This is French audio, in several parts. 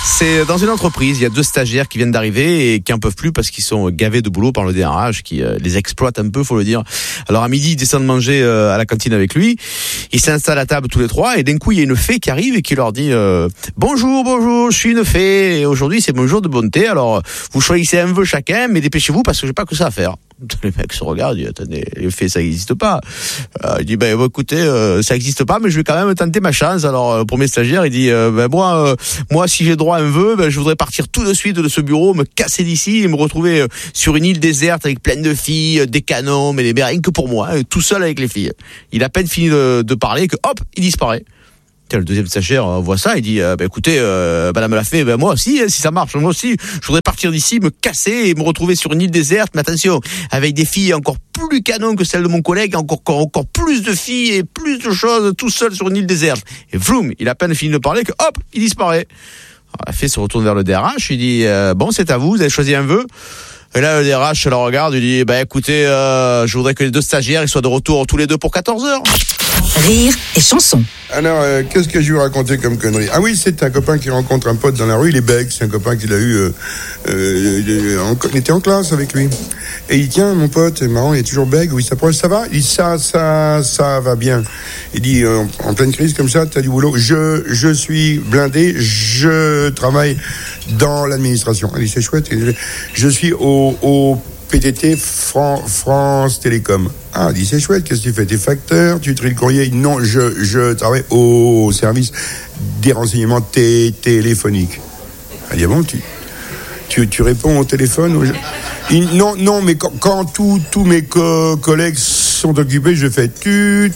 C'est dans une entreprise, il y a 2 stagiaires qui viennent d'arriver et qui en peuvent plus parce qu'ils sont gavés de boulot par le DRH qui les exploite un peu, faut le dire. Alors à midi, ils descendent manger à la cantine avec lui. Ils s'installent à table tous les 3 et d'un coup, il y a une fée qui arrive et qui leur dit bonjour, je suis une fée et aujourd'hui c'est mon jour de bonté. Alors vous choisissez un vœu chacun, mais dépêchez-vous parce que j'ai pas que ça à faire. Les mecs se regardent, ils disent attendez, les fées ça n'existe pas. Il dit écoutez, ça n'existe pas, mais je vais quand même tenter ma chance. Alors pour mes stagiaires, il dit moi si j'ai droit à un vœu, je voudrais partir tout de suite de ce bureau, me casser d'ici et me retrouver sur une île déserte avec plein de filles, des canons, mais rien que pour moi, tout seul avec les filles. Il a à peine fini de parler que hop, il disparaît. Le deuxième stagiaire voit ça, il dit écoutez, madame la fée, moi aussi, si ça marche, moi aussi, je voudrais partir d'ici, me casser et me retrouver sur une île déserte, mais attention, avec des filles encore plus canon que celles de mon collègue, encore plus de filles et plus de choses, tout seul sur une île déserte. Et vroom, il a à peine fini de parler que hop, il disparaît. Alors, la fée se retourne vers le DRH, il dit bon, c'est à vous avez choisi un vœu. Et là, le DRH le regarde, il dit écoutez, je voudrais que les 2 stagiaires ils soient de retour tous les 2 pour 14 heures. Rire et chanson. Alors, qu'est-ce que je vais raconter comme connerie? Ah oui, c'est un copain qui rencontre un pote dans la rue, il est bègue, c'est un copain qu'il a eu, il était en classe avec lui. Et il dit, tiens, mon pote, c'est marrant, il est toujours bègue, oui, ça va? Il dit, ça va bien. Il dit, en pleine crise comme ça, t'as du boulot. Je suis blindé, je travaille dans l'administration. Il dit, c'est chouette, je suis au PTT France Télécom. Ah, il dit, c'est chouette, qu'est-ce que tu fais? T'es facteur, tu tries le courrier? Non, je travaille au service des renseignements téléphoniques. Il dit, bon, tu réponds au téléphone? Non, mais quand tous mes collègues sont occupés, je fais tu.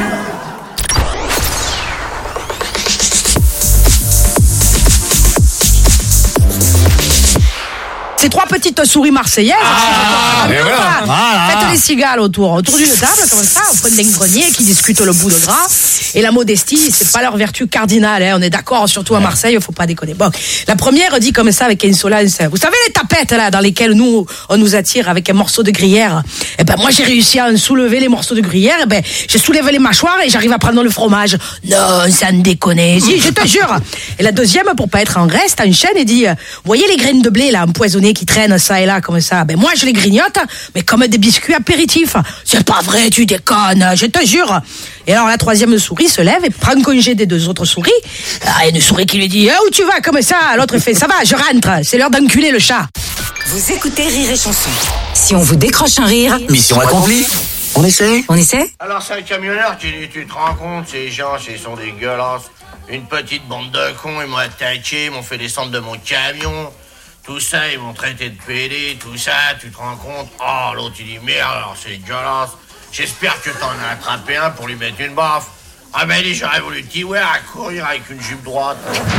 Ces 3 petites souris marseillaises. Faites les cigales autour d'une table, comme ça, au point d'un grenier, qui discutent le bout de gras. Et la modestie, c'est pas leur vertu cardinale, on est d'accord, surtout à Marseille, faut pas déconner. Bon, la première dit comme ça, avec insolence, vous savez les tapettes, là, dans lesquelles on nous attire avec un morceau de gruyère? Moi, j'ai réussi à en soulever les morceaux de gruyère, j'ai soulevé les mâchoires et j'arrive à prendre le fromage. Non, ça ne déconne. Si, je te jure. Et la deuxième, pour pas être en reste, enchaîne et dit, vous voyez les graines de blé, là, empoisonnées, qui traînent ça et là comme ça, moi je les grignote mais comme des biscuits apéritifs. C'est pas vrai, tu déconnes, je te jure. Et alors la troisième souris se lève et prend congé des 2 autres souris. Il y a une souris qui lui dit où tu vas comme ça? L'autre fait ça va, je rentre, c'est l'heure d'enculer le chat. Vous écoutez Rire et Chanson. Si on vous décroche un rire, mission accomplie. On essaie? Alors c'est un camionneur qui dit, tu te rends compte, ces gens, ils sont dégueulasses. Une petite bande de cons, ils m'ont attaqué, ils m'ont fait descendre de mon camion. Tout ça, ils m'ont traité de pédé, tout ça, tu te rends compte? Oh, l'autre, il dit, merde, alors c'est dégueulasse. J'espère que t'en as attrapé un pour lui mettre une baffe. Ah ben, j'aurais voulu te dire, ouais, à courir avec une jupe droite.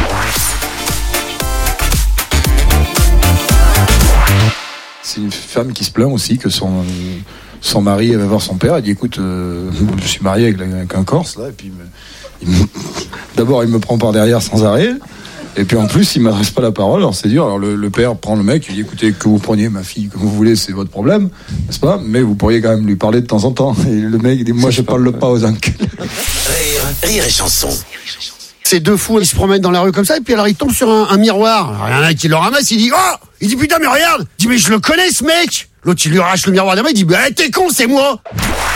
C'est une femme qui se plaint aussi que son mari va voir son père. Elle dit, écoute, je suis marié avec un Corse, là, et puis d'abord, il me prend par derrière sans arrêt. Et puis en plus, il m'adresse pas la parole, alors c'est dur. Alors le père prend le mec, il dit écoutez, que vous preniez ma fille comme vous voulez, c'est votre problème, n'est-ce pas? Mais vous pourriez quand même lui parler de temps en temps. Et le mec il dit moi je parle pas aux enculés. Rire et chanson. Ces 2 fous, ils se promènent dans la rue comme ça, et puis alors ils tombent sur un miroir. Alors, il y en a un qui le ramasse, il dit oh! Il dit putain mais regarde! Il dit mais je le connais ce mec! L'autre il lui arrache le miroir de la main, il dit bah t'es con, c'est moi!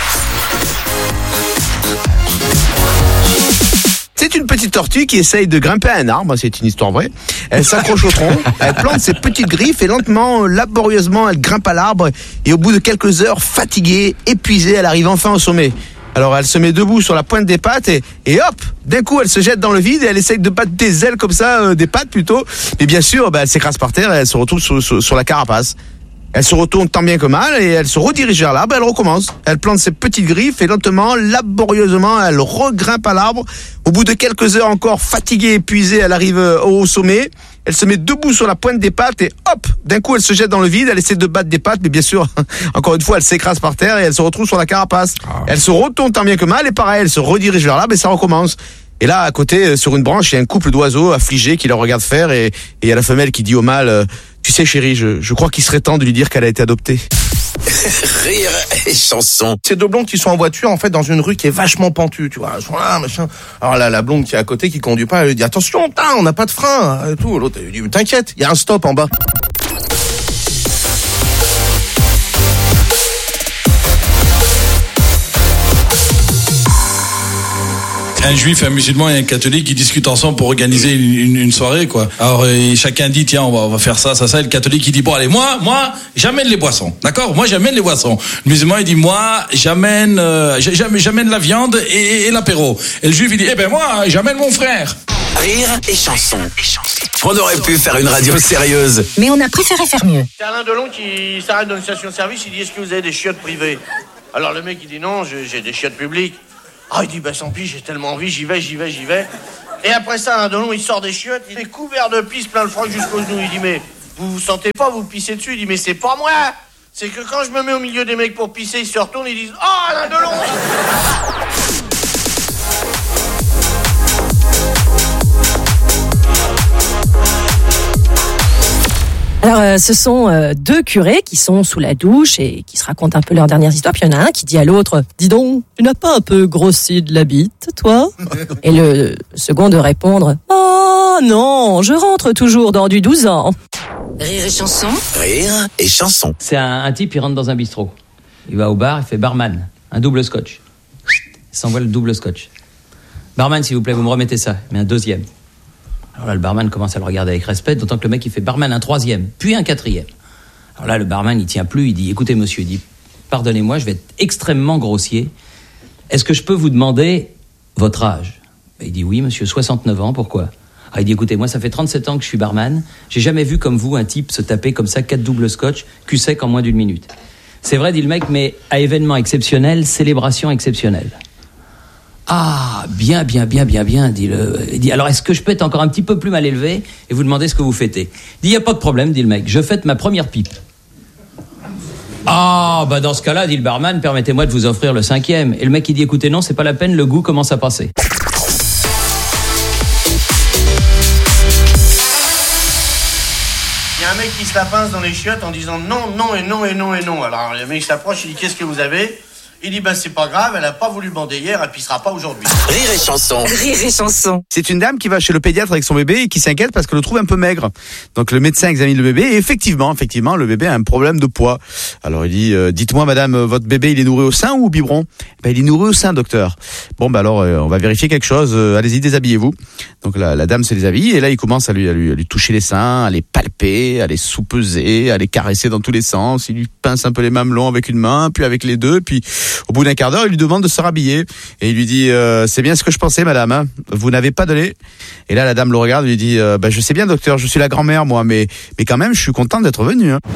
C'est une petite tortue qui essaye de grimper à un arbre, c'est une histoire vraie. Elle s'accroche au tronc, elle plante ses petites griffes et lentement, laborieusement, elle grimpe à l'arbre et au bout de quelques heures, fatiguée, épuisée, elle arrive enfin au sommet. Alors elle se met debout sur la pointe des pattes et hop, d'un coup elle se jette dans le vide et elle essaye de battre des ailes comme ça, des pattes plutôt. Mais bien sûr, elle s'écrase par terre et elle se retrouve sur la carapace. Elle se retourne tant bien que mal et elle se redirige vers l'arbre, elle recommence. Elle plante ses petites griffes et lentement, laborieusement, elle regrimpe à l'arbre. Au bout de quelques heures encore, fatiguée, épuisée, elle arrive au sommet. Elle se met debout sur la pointe des pattes et hop, d'un coup elle se jette dans le vide, elle essaie de battre des pattes, mais bien sûr, encore une fois, elle s'écrase par terre et elle se retrouve sur la carapace. Elle se retourne tant bien que mal et pareil, elle se redirige vers l'arbre et ça recommence. Et là, à côté, sur une branche, il y a un couple d'oiseaux affligés qui la regardent faire et il y a la femelle qui dit au mâle Tu sais chérie, je crois qu'il serait temps de lui dire qu'elle a été adoptée. Rire et chanson. C'est deux blondes qui sont en voiture, en fait, dans une rue qui est vachement pentue, tu vois. Elles sont là, machin. Alors là, la blonde qui est à côté, qui conduit pas, elle lui dit, attention, on n'a pas de frein, et tout. L'autre, elle lui dit, t'inquiète, il y a un stop en bas. Un juif, un musulman et un catholique qui discutent ensemble pour organiser une soirée, quoi. Alors chacun dit tiens on va faire ça. Et le catholique il dit bon allez moi j'amène les boissons, d'accord, moi j'amène les boissons. Le musulman il dit moi j'amène la viande et l'apéro. Et le juif il dit moi j'amène mon frère. Rire et chanson. On aurait pu faire une radio sérieuse. Mais on a préféré faire mieux. C'est Alain Delon qui s'arrête dans une station-service, il dit est-ce que vous avez des chiottes privées? Alors le mec il dit non, j'ai des chiottes publiques. Ah, il dit, sans pis, j'ai tellement envie, j'y vais. Et après ça, Alain Delon, il sort des chiottes, il est couvert de pisse, plein le froc jusqu'aux genoux. Il dit, mais vous sentez pas, vous pissez dessus? Il dit, mais c'est pas moi! C'est que quand je me mets au milieu des mecs pour pisser, ils se retournent, ils disent, oh, Alain Delon! Alors, ce sont deux curés qui sont sous la douche et qui se racontent un peu leurs dernières histoires. Puis il y en a un qui dit à l'autre, dis donc, tu n'as pas un peu grossi de la bite, toi? Et le second de répondre, oh non, je rentre toujours dans du 12 ans. Rire et chanson. Rire et chanson. C'est un type, il rentre dans un bistrot. Il va au bar, il fait barman, un double scotch. Il s'envoie le double scotch. Barman, s'il vous plaît, vous me remettez ça. Mais un deuxième. Alors là, le barman commence à le regarder avec respect, d'autant que le mec, il fait barman un troisième, puis un quatrième. Alors là, le barman, il tient plus, il dit, écoutez, monsieur, il dit, pardonnez-moi, je vais être extrêmement grossier. Est-ce que je peux vous demander votre âge? Il dit, oui, monsieur, 69 ans, pourquoi? Il dit, écoutez, moi, ça fait 37 ans que je suis barman, j'ai jamais vu comme vous un type se taper comme ça 4 doubles scotch, cul sec en moins d'une minute. C'est vrai, dit le mec, mais à événement exceptionnel, célébration exceptionnelle. Ah, bien, dit il dit, alors est-ce que je peux être encore un petit peu plus mal élevé et vous demander ce que vous fêtez? Il dit, y a pas de problème, dit le mec, je fête ma première pipe. Ah, dans ce cas-là, dit le barman, permettez-moi de vous offrir le 5e. Et le mec, il dit, écoutez, non, c'est pas la peine, le goût commence à passer. Il y a un mec qui se la pince dans les chiottes en disant non. Alors le mec s'approche, il dit, qu'est-ce que vous avez? Il dit, c'est pas grave, elle a pas voulu bander hier, elle pissera pas aujourd'hui. Rire et chanson. Rire et chanson. C'est une dame qui va chez le pédiatre avec son bébé et qui s'inquiète parce qu'elle le trouve un peu maigre. Donc le médecin examine le bébé et effectivement, le bébé a un problème de poids. Alors il dit, dites-moi madame, votre bébé il est nourri au sein ou au biberon? Il est nourri au sein, docteur. Bon, alors on va vérifier quelque chose, allez-y, déshabillez-vous. Donc la dame se déshabille et là il commence à lui toucher les seins, à les palper, à les soupeser, à les caresser dans tous les sens. Il lui pince un peu les mamelons avec une main, puis avec les deux, puis au bout d'un quart d'heure, il lui demande de se rhabiller. Et il lui dit, c'est bien ce que je pensais, madame, hein. Vous n'avez pas de lait. Et là, la dame le regarde et lui dit, je sais bien, docteur, je suis la grand-mère, moi, mais quand même, je suis contente d'être venue, hein.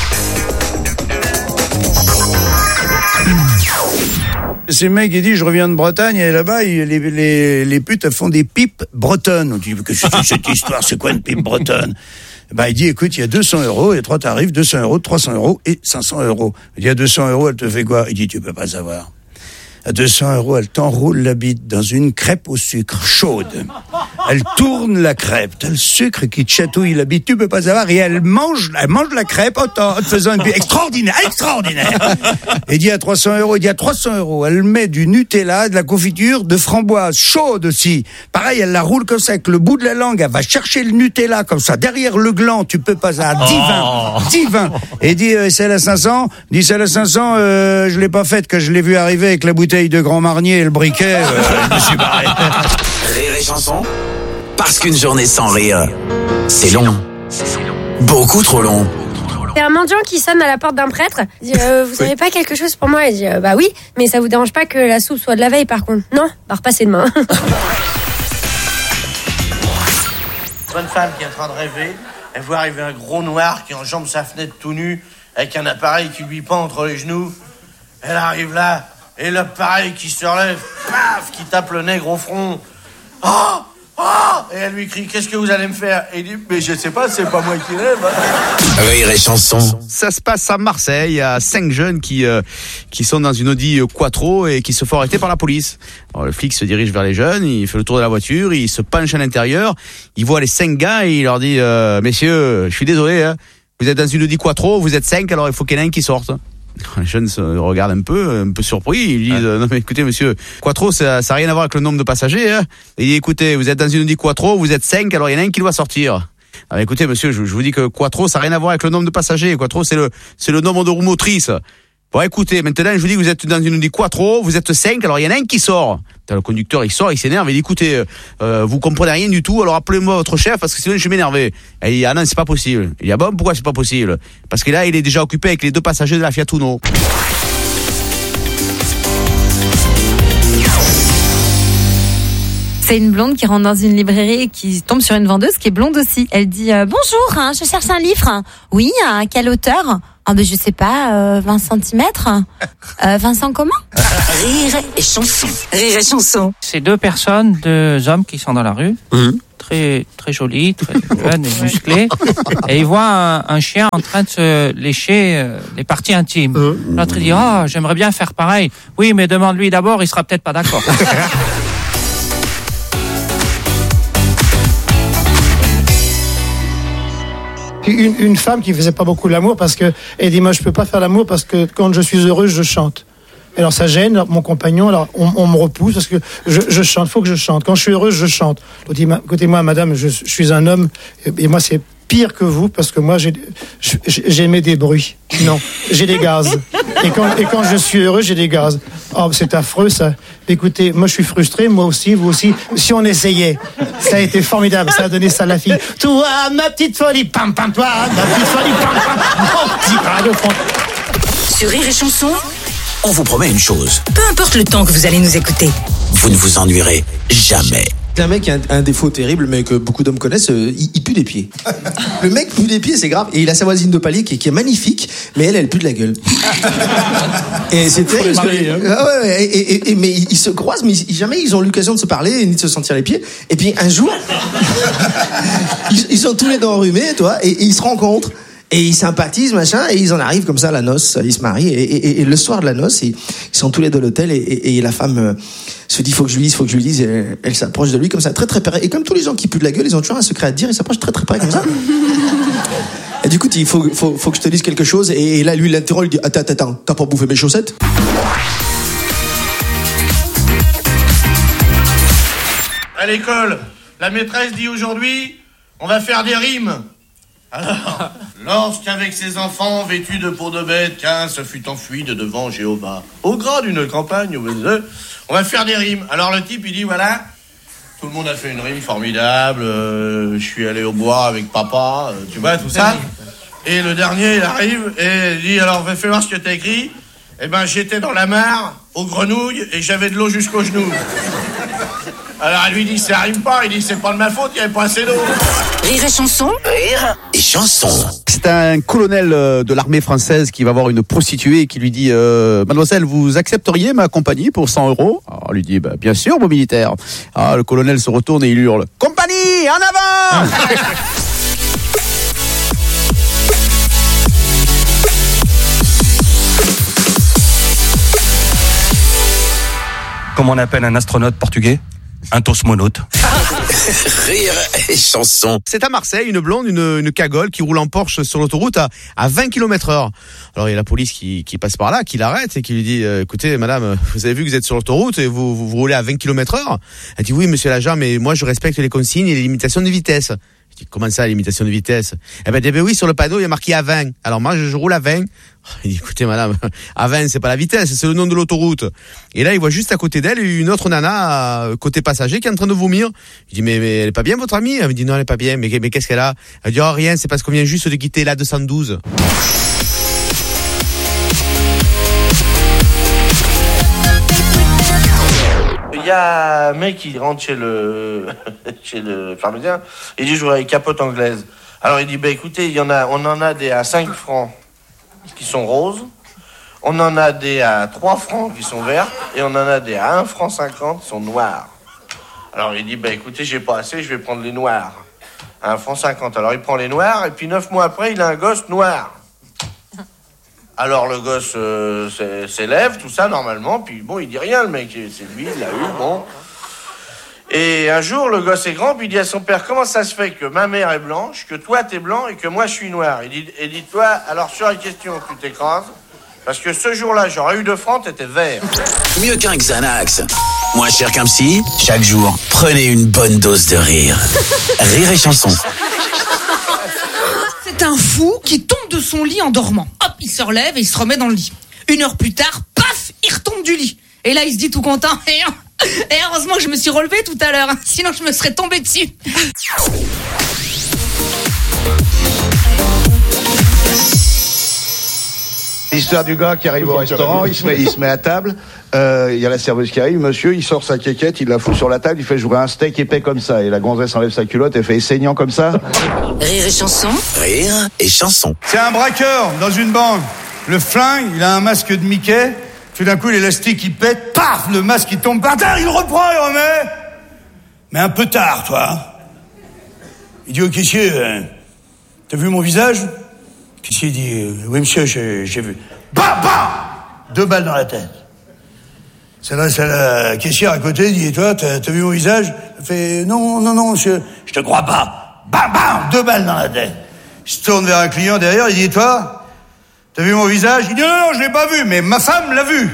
C'est le mec qui dit, je reviens de Bretagne, et là-bas, les putes, elles font des pipes bretonnes. On dit, que c'est cette histoire, c'est quoi une pipe bretonne? Il dit, écoute, il y a 200 €, il y a 3 tarifs, 200 €, 300 € et 500 €. Il dit, à 200 €, elle te fait quoi? Il dit, tu peux pas savoir. À 200 €, elle t'enroule la bite dans une crêpe au sucre chaude. Elle tourne la crêpe, t'as le sucre qui te chatouille la bite, tu peux pas savoir, et elle mange la crêpe en te faisant une bite extraordinaire. Et dit à 300 €, il dit à 300 €, elle met du Nutella, de la confiture, de framboise chaude aussi. Pareil, elle la roule comme ça, avec le bout de la langue, elle va chercher le Nutella comme ça, derrière le gland, tu peux pas savoir, divin. Et dit, celle à 500, celle à 500, je l'ai pas faite, que je l'ai vu arriver avec la bouteille de Grand Marnier et le briquet, je me suis barré. Rire et chanson. Parce qu'une journée sans rire, c'est long. Beaucoup trop long. C'est un mendiant qui sonne à la porte d'un prêtre. Il dit, vous avez pas quelque chose pour moi? Il dit, oui, mais ça vous dérange pas que la soupe soit de la veille par contre? Non, repassez demain. Bonne femme qui est en train de rêver, elle voit arriver un gros noir qui enjambe sa fenêtre tout nu, avec un appareil qui lui pend entre les genoux. Elle arrive là, et l'appareil qui se relève, paf, qui tape le nègre au front. Oh, Ah ! Et elle lui crie, qu'est-ce que vous allez me faire? Et il dit, mais je sais pas, c'est pas moi qui lève. Rire et chanson. Ça se passe à Marseille. Il y a 5 jeunes qui sont dans une Audi Quattro et qui se font arrêter par la police. Alors, le flic se dirige vers les jeunes, il fait le tour de la voiture, il se penche à l'intérieur, il voit les 5 gars et il leur dit messieurs, je suis désolé, hein, vous êtes dans une Audi Quattro, vous êtes 5, alors il faut qu'il y en ait un qui sorte. Les jeunes se regardent un peu surpris. Ils disent non mais écoutez monsieur, Quattro ça a rien à voir avec le nombre de passagers. Hein. Il dit écoutez, vous êtes dans une Audi Quattro, vous êtes 5, alors il y en a un qui doit sortir. Alors écoutez monsieur, je vous dis que Quattro ça a rien à voir avec le nombre de passagers. Quattro c'est le nombre de roues motrices. Bon écoutez, maintenant je vous dis que vous êtes dans une Audi Quattro, vous êtes 5, alors il y en a un qui sort. Le conducteur il sort, il s'énerve, il dit écoutez, vous comprenez rien du tout, alors appelez-moi votre chef parce que sinon je vais m'énerver. Et il dit ah non c'est pas possible. Il dit ah bon pourquoi c'est pas possible? Parce que là il est déjà occupé avec les 2 passagers de la Fiat Uno. C'est une blonde qui rentre dans une librairie et qui tombe sur une vendeuse qui est blonde aussi. Elle dit bonjour, je cherche un livre. Oui, à quelle hauteur? Ah ben je sais pas, 20 cm. Vincent comment? Rire et chanson. Rire et chanson. C'est 2 hommes qui sont dans la rue, très très jolis, très jeunes et musclés, et ils voient un chien en train de se lécher les parties intimes. L'autre il dit j'aimerais bien faire pareil. Oui, mais demande-lui d'abord, il sera peut-être pas d'accord. Une femme qui faisait pas beaucoup l'amour parce que elle dit moi je peux pas faire l'amour parce que quand je suis heureuse je chante. Alors ça gêne mon compagnon, alors on me repousse parce que je chante, faut que je chante. Quand je suis heureuse je chante. L'autre dit écoutez-moi madame, je suis un homme et moi c'est pire que vous parce que moi j'émets des bruits. Non, j'ai des gaz. Et quand je suis heureux, j'ai des gaz. Oh, c'est affreux ça. Écoutez, moi je suis frustré, moi aussi, vous aussi. Si on essayait, ça a été formidable, ça a donné ça à la fille. Toi, ma petite folie, pam pam, toi, ma petite folie, pam pam. Oh, petit radiophone. Sur Rire et chanson, On vous promet une chose. peu importe le temps que vous allez nous écouter. Vous ne vous ennuierez jamais. C'est un mec qui a un défaut terrible, mais que beaucoup d'hommes connaissent, il pue des pieds. Le mec pue des pieds, c'est grave. Et il a sa voisine de palier qui est magnifique, mais elle pue de la gueule. Et c'est terrible. Mais ils se croisent, mais jamais ils ont l'occasion de se parler, ni de se sentir les pieds. Et puis un jour, ils sont tous les deux enrhumés, toi, et ils se rencontrent. Et ils sympathisent, machin, et ils en arrivent comme ça à la noce, ils se marient, et le soir de la noce, ils sont tous les deux à l'hôtel, et la femme se dit, faut que je lui dise, et elle s'approche de lui comme ça, très très près. Et comme tous les gens qui puent de la gueule, ils ont toujours un secret à te dire, ils s'approchent très très près comme ça. Et du coup, il faut que je te dise quelque chose, et là, lui, il l'interroge, il dit, attends, t'as pas bouffé mes chaussettes? À l'école, la maîtresse dit aujourd'hui, on va faire des rimes. Alors, lorsqu'avec ses enfants vêtus de peau de bête, qu'un se fut enfui de devant Jéhovah, au gras d'une campagne, on va faire des rimes. Alors le type, il dit, voilà, tout le monde a fait une rime formidable, je suis allé au bois avec papa, tu vois, tout ça. Et le dernier, il arrive et il dit, alors, fais voir ce que t'as écrit. Eh ben, j'étais dans la mare, aux grenouilles, et j'avais de l'eau jusqu'aux genoux. Alors elle lui dit, ça rime pas, il dit, c'est pas de ma faute, il n'y avait pas assez d'eau. Rire et chanson. Rire et chanson. C'est un colonel de l'armée française qui va voir une prostituée et qui lui dit mademoiselle, vous accepteriez ma compagnie pour 100 €? Alors, elle lui dit bien sûr, mon militaire. Le colonel se retourne et il hurle, compagnie, en avant. Comme on appelle un astronaute portugais, un tosmonaute. Rire et chanson. C'est à Marseille, une blonde, une cagole qui roule en Porsche sur l'autoroute à 20 km/h. Alors il y a la police qui passe par là, qui l'arrête et qui lui dit écoutez madame, vous avez vu que vous êtes sur l'autoroute et vous roulez à 20 km/h? Elle dit oui monsieur l'agent, mais moi je respecte les consignes et les limitations de vitesse. Je dis comment ça, la limitation de vitesse? Eh ben oui, sur le panneau il y a marqué à 20. Alors moi je roule à 20. Il dit écoutez madame, à 20 c'est pas la vitesse, c'est le nom de l'autoroute. Et là il voit juste à côté d'elle une autre nana côté passager qui est en train de vomir. Il dit mais elle est pas bien votre amie? Elle me dit non, elle est pas bien. Mais qu'est-ce qu'elle a? Elle dit rien, c'est parce qu'on vient juste de quitter la 212. Il y a un mec qui rentre chez le pharmacien, il dit je voudrais une capote anglaise. Alors il dit écoutez, on en a des à 5 francs qui sont roses, on en a des à 3 francs qui sont vertes, et on en a des à 1 franc 50 qui sont noirs. Alors il dit, écoutez, j'ai pas assez, je vais prendre les noirs. À 1,50 €. Alors il prend les noirs, et puis 9 mois après, il a un gosse noir. Alors le gosse s'élève, tout ça, normalement, puis bon, il dit rien, le mec, c'est lui, il l'a eu, bon. Et un jour, le gosse est grand, puis il dit à son père, comment ça se fait que ma mère est blanche, que toi t'es blanc, et que moi je suis noir? Il dit, toi, alors sur la question, tu t'écrases, parce que ce jour-là, j'aurais eu 2 francs, t'étais vert. Mieux qu'un Xanax. Moins cher qu'un psy. Chaque jour, prenez une bonne dose de rire. Rire et chanson. C'est un fou qui tombe de son lit en dormant. Hop, il se relève et il se remet dans le lit. 1 heure plus tard, paf, il retombe du lit. Et là, il se dit tout content, et heureusement que je me suis relevé tout à l'heure, sinon je me serais tombé dessus. L'histoire du gars qui arrive au restaurant, il se met à table, il y a la serveuse qui arrive, monsieur, il sort sa quéquette, il la fout sur la table, il fait jouer un steak épais comme ça, et la gonzesse enlève sa culotte, elle fait saignant comme ça. Rire et chanson. Rire et chanson. C'est un braqueur dans une banque. Le flingue, il a un masque de Mickey, tout d'un coup l'élastique il pète, paf, le masque il tombe par terre, il reprend, il remet. Mais un peu tard, toi. Il dit au caissier, t'as vu mon visage? Le caissier dit, oui monsieur, j'ai vu. Bam, bam, 2 balles dans la tête. C'est la caissière à côté dit, toi, t'as vu mon visage? Elle fait, non, monsieur, je te crois pas. Bam, bam, 2 balles dans la tête. Il se tourne vers un client derrière, il dit, toi, t'as vu mon visage? Il dit, non, je l'ai pas vu, mais ma femme l'a vu.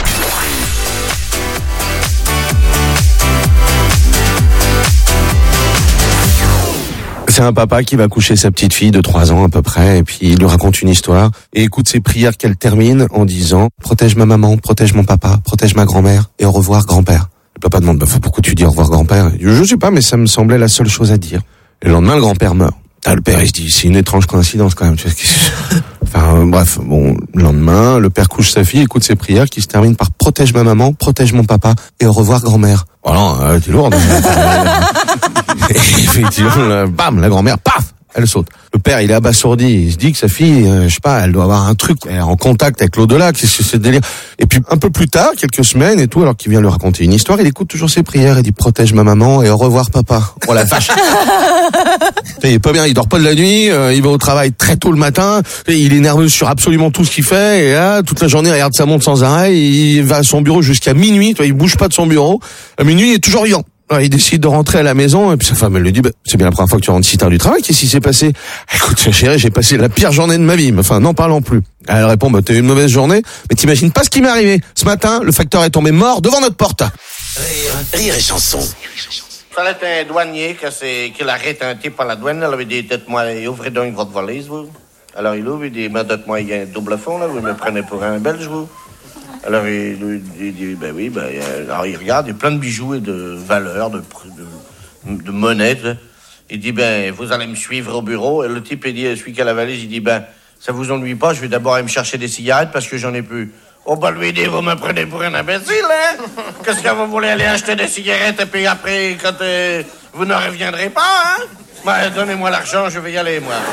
C'est un papa qui va coucher sa petite fille de 3 ans à peu près, et puis il lui raconte une histoire, et écoute ses prières qu'elle termine en disant « Protège ma maman, protège mon papa, protège ma grand-mère, et au revoir grand-père ». Le papa demande « Pourquoi tu dis au revoir grand-père ?» Il dit « Je sais pas, mais ça me semblait la seule chose à dire ». Et le lendemain, le grand-père meurt. Le père, il se dit « C'est une étrange coïncidence quand même. » Enfin, bref, bon, le lendemain, le père couche sa fille, écoute ses prières qui se terminent par « Protège ma maman, protège mon papa, et au revoir grand-mère ». Voilà, t'es lourde. Et effectivement, bam, la grand-mère, paf, elle saute. Le père, il est abasourdi. Il se dit que sa fille, je sais pas, elle doit avoir un truc, elle est en contact avec l'au-delà. Qu'est-ce que c'est ce délire? Et puis, un peu plus tard, quelques semaines et tout, alors qu'il vient lui raconter une histoire, il écoute toujours ses prières. Il dit, protège ma maman et au revoir papa. Oh la vache. Il est pas bien, il dort pas de la nuit, il va au travail très tôt le matin, et il est nerveux sur absolument tout ce qu'il fait, et là, toute la journée, il regarde sa montre sans arrêt, il va à son bureau jusqu'à minuit, il bouge pas de son bureau. À minuit, il est toujours riant. Alors, il décide de rentrer à la maison, et puis sa femme, elle lui dit, c'est bien la première fois que tu rentres si tard du travail, qu'est-ce qui s'est passé? Écoute, chérie, j'ai passé la pire journée de ma vie, enfin, n'en parlons plus. Elle répond, t'as eu une mauvaise journée, mais t'imagines pas ce qui m'est arrivé. Ce matin, le facteur est tombé mort devant notre porte. Rire et chanson. Ça était un douanier qu'il arrête un type à la douane, il avait dit, dites-moi, ouvrez donc votre valise, vous. Alors il ouvre, il dit, dites-moi, il y a un double fond, là, vous me prenez pour un Belge, vous. Alors il dit, oui, alors il regarde, il y a plein de bijoux et de valeurs, de monnaie. Il dit, vous allez me suivre au bureau. Et le type, il dit, celui qui a la valise, il dit, ça vous ennuie pas, je vais d'abord aller me chercher des cigarettes parce que j'en ai plus. Oh, lui dit, vous me prenez pour un imbécile, hein? Qu'est-ce que vous voulez aller acheter des cigarettes et puis après, quand vous ne reviendrez pas, hein? Donnez-moi l'argent, je vais y aller, moi.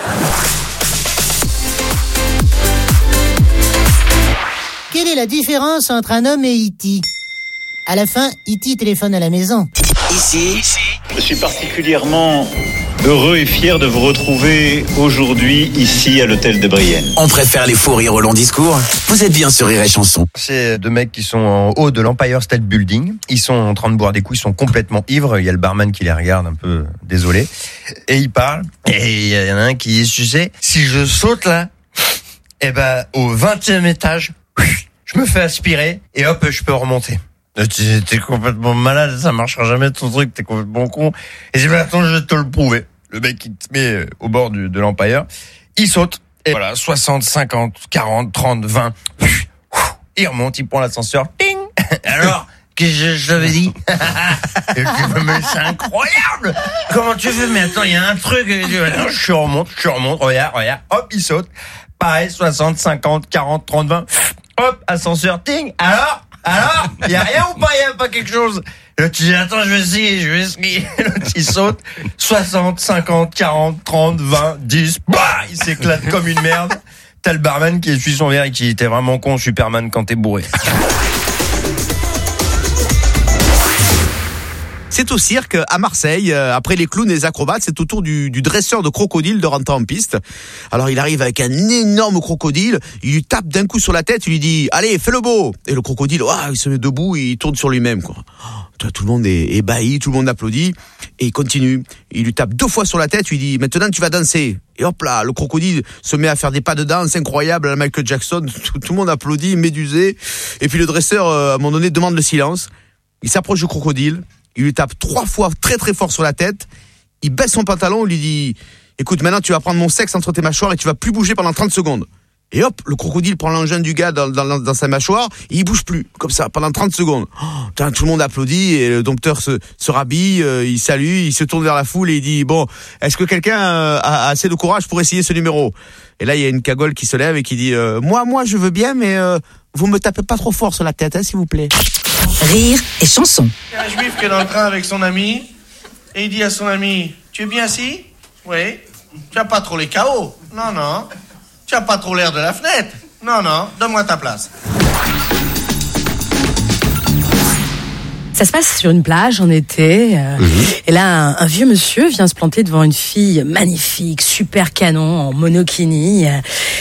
Quelle est la différence entre un homme et E.T.? À la fin, E.T. téléphone à la maison. Ici, je suis particulièrement heureux et fier de vous retrouver aujourd'hui ici à l'hôtel de Brienne. On préfère les faux rires au long discours. Vous êtes bien sur Rire et Chanson. C'est 2 mecs qui sont en haut de l'Empire State Building. Ils sont en train de boire des coups, ils sont complètement ivres. Il y a le barman qui les regarde un peu désolé. Et ils parlent. Et il y en a un qui dit, tu sais, si je saute là, au 20e étage, je me fais aspirer et hop, je peux remonter. T'es complètement malade, ça marchera jamais ton truc, t'es complètement con. Et j'ai dit, attends, je vais te le prouver. Le mec, il te met au bord de l'Empire, il saute, et voilà, 60, 50, 40, 30, 20, il remonte, il prend l'ascenseur, ting. Alors, qu'est-ce que je t'avais dit? Mais c'est incroyable! Comment tu fais? Mais attends, il y a un truc. Je remonte, regarde, hop, il saute. Pareil, 60, 50, 40, 30, 20, hop, ascenseur, ting. Alors, il y a rien ou pas? Il y a pas quelque chose? L'autre, tu dis, attends, je vais essayer. L'autre, il saute. 60, 50, 40, 30, 20, 10. Bah, il s'éclate comme une merde. T'as le barman qui essuie son verre et qui dit, t'es vraiment con, Superman, quand t'es bourré. c'est au cirque à Marseille. Après les clowns et les acrobates, c'est au tour du dresseur de crocodile de rentrer en piste. Alors il arrive avec un énorme crocodile, il lui tape d'un coup sur la tête, il lui dit « Allez, fais le beau !» Et le crocodile, il se met debout, il tourne sur lui-même, quoi. Tout le monde est ébahi, tout le monde applaudit, et il continue. Il lui tape 2 fois sur la tête, il lui dit « Maintenant tu vas danser !» Et hop là, le crocodile se met à faire des pas de danse incroyables à la Michael Jackson, tout le monde applaudit, médusé. Et puis le dresseur, à un moment donné, demande le silence. Il s'approche du crocodile, il lui tape 3 fois très très fort sur la tête, il baisse son pantalon, il lui dit « Écoute, maintenant tu vas prendre mon sexe entre tes mâchoires et tu vas plus bouger pendant 30 secondes. » Et hop, le crocodile prend l'engin du gars dans sa mâchoire, et il bouge plus, comme ça, pendant 30 secondes. Tout le monde applaudit, et le dompteur se rhabille, il salue, il se tourne vers la foule et il dit « Bon, est-ce que quelqu'un a assez de courage pour essayer ce numéro ?» Et là, il y a une cagole qui se lève et qui dit « Moi, je veux bien, mais vous me tapez pas trop fort sur la tête, s'il vous plaît. » Rire et chanson. Il y a un juif qui est dans le train avec son ami, et il dit à son ami, tu es bien assis? Oui. Tu as pas trop les KO? Non. Tu as pas trop l'air de la fenêtre? Non, donne-moi ta place. Ça se passe sur une plage en été. Et là, un vieux monsieur vient se planter devant une fille magnifique, super canon, en monokini.